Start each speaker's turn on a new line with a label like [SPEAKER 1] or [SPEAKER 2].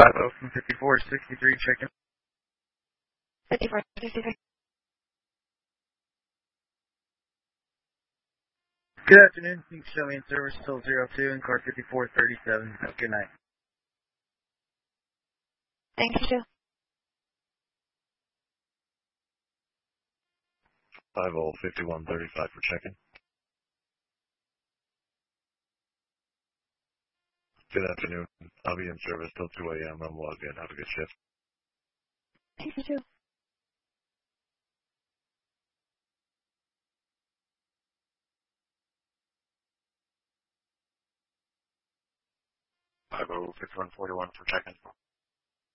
[SPEAKER 1] 50 from 5463, check-in.
[SPEAKER 2] 5463.
[SPEAKER 1] Good afternoon. You can show me in service till 02 in car 5437. Have a good night.
[SPEAKER 2] Thank you, too.
[SPEAKER 3] 505135 for check-in. Good afternoon. I'll be in service till 2 a.m. I'm logged in. Have a good shift.
[SPEAKER 2] Thank you, too.
[SPEAKER 3] 5141 for check-in.